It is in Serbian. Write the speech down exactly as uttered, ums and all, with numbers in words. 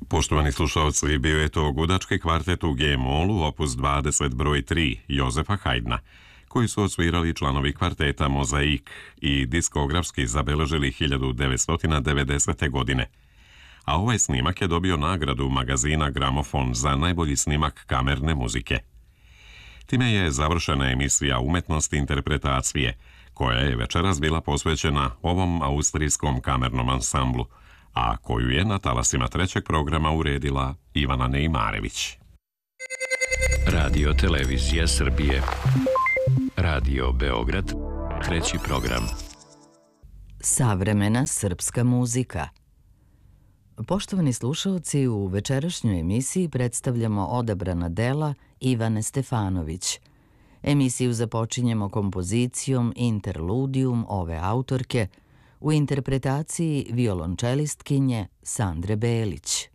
Poštovani slušalci, bio je to gudački kvartet u G-molu, opus dvadeset broj tri Jozefa Haydna, koji su odsvirali članovi kvarteta Mozaik i diskografski zabeležili hiljadu devetsto devedesete. godine. A ovaj snimak je dobio nagradu magazina Gramofon za najbolji snimak kamerne muzike. Time je završena emisija Umetnost interpretacije, koja je večeras bila posvećena ovom austrijskom kamernom ansamblu, a koju je na talasima trećeg programa uredila Ivana Neimarević. Radio Televizija Srbije. Radio Beograd, treći program. Savremena srpska muzika. Poštovani slušalci, u večerašnjoj emisiji predstavljamo odabrana dela Ivane Stefanović. Emisiju započinjemo kompozicijom Interludium ove autorke u interpretaciji violončelistkinje Sandre Belić.